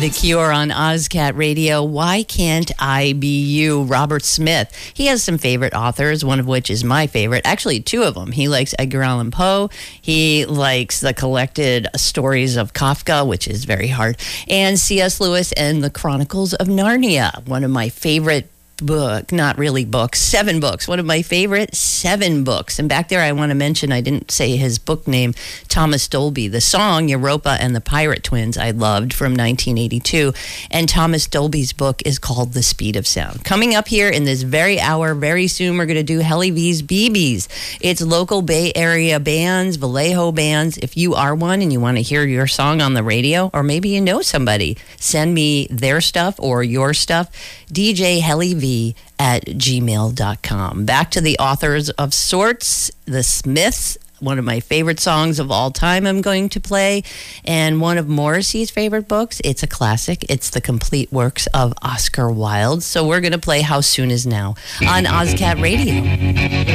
The Cure on Ozcat Radio. Why Can't I Be You? Robert Smith. He has some favorite authors, one of which is my favorite. Actually, two of them. He likes Edgar Allan Poe. He likes the collected stories of Kafka, which is very hard, and C.S. Lewis and the Chronicles of Narnia. One of my favorite not really books, 7 books. One of my favorite 7 books. And back there, I want to mention, I didn't say his book name, Thomas Dolby. The song, Europa and the Pirate Twins, I loved from 1982. And Thomas Dolby's book is called The Speed of Sound. Coming up here in this very hour, very soon, we're going to do Heli V's BBs. It's local Bay Area bands, Vallejo bands. If you are one and you want to hear your song on the radio, or maybe you know somebody, send me their stuff or your stuff. DJ Heli V at gmail.com. Back to the authors of sorts, the Smiths, one of my favorite songs of all time I'm going to play, and one of Morrissey's favorite books. It's a classic. It's the complete works of Oscar Wilde. So we're going to play How Soon Is Now on Ozcat Radio.